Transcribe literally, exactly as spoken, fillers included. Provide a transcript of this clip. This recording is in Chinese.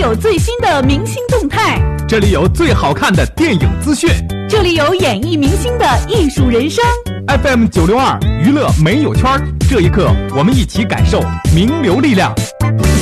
有最新的明星动态， 这里有最好看的电影资讯， 这里有演艺明星的艺术人生。 F M 九六二娱乐没有圈，这一刻我们一起感受名流力量。